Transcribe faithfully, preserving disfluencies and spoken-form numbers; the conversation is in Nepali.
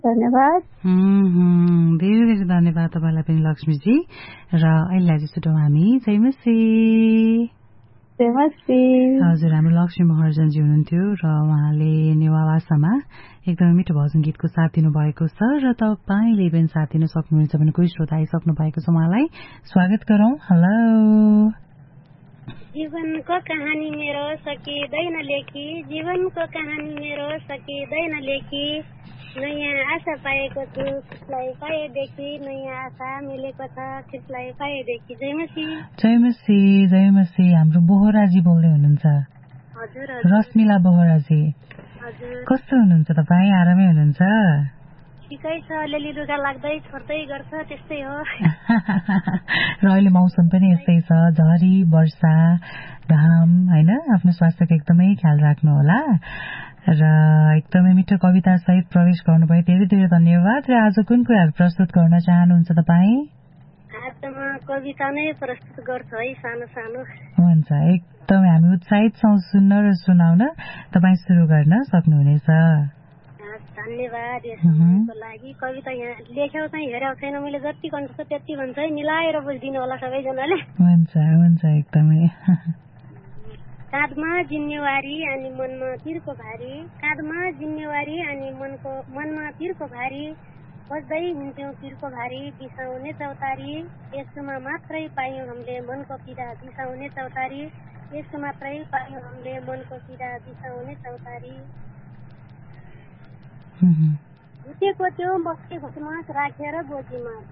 धन्यवाद। धेरै धेरै धन्यवाद तपाईँलाई पनि लक्ष्मीजी। र अहिले आज छुट्यौँ हामी। जयमसी। हजुर, हाम्रो लक्ष्मी महर्जनजी हुनुहुन्थ्यो र उहाँले नेवा भाषामा एकदमै मिठो भजन गीतको साथ दिनुभएको छ र तपाईँले पनि साथ दिन सक्नुहुन्छ भने कोही श्रोता आइसक्नु भएको छ, उहाँलाई स्वागत गरौँ। हेलो। जीवनको कहानी मेरो सकिँदैन लेखी, जीवनको कहानी मेरो सकिँदैन लेखी, नयाँ आशा पाएको छु खुसलाई पाएदेखि, नयाँ आशा मिलेको छ खुसलाई पाएदेखि। जयमसी। जयमसी। जयमसी। हाम्रो बोहराजी बोल्दै हुनुहुन्छ। हजुर। रश्मिला बोहराजी। हजुर। कस्तो हुनुहुन्छ तपाईँ? आरामै हुनुहुन्छ? ठिकै छ, अलिअलि रुगा लाग्दै छोड्दै गर्छ, त्यस्तै हो। र अहिले मौसम पनि यस्तै छ, झरी वर्षा घाम हैन। आफ्नो स्वास्थ्यको एकदमै ख्याल राख्नु होला र एकदमै मिठो कविता सहित प्रवेश गर्नुभयो, धेरै धेरै धन्यवाद। र आज कुन कुराहरू प्रस्तुत गर्न चाहनुहुन्छ तपाईँ? आज म कविता नै प्रस्तुत गर्छु है, सानो सानो। हुन्छ, एकदमै हामी उत्साहित छौँ सुन्न र सुनाउन। तपाईँ सुरु गर्न सक्नुहुनेछ। धन्यवाद यसको लागि। कविता यहाँ लेख्यौ चाहिँ हेरेको छैन मैले, जति कन्ठ छ त्यति भन्छ है, मिलाएर बुझिदिनु होला सबैजनाले। हुन्छ हुन्छ एकदमै। काँधमा जिम्मेवारी अनि मनमा तिरको भारी, काँधमा जिम्मेवारी अनि मनको मनमा तिरको भारी, बस्दै हुन्थ्यौँ तिरको भारी बिसाउने चौतारी, यसमा मात्रै पायौँ हामीले मनको पीडा बिसाउने चौतारी, यसो मात्रै पायौँ हामीले मनको पीडा बिसाउने चौतारी। भुटेको त्यो बस्ती घुसमास राखेर गोजीमा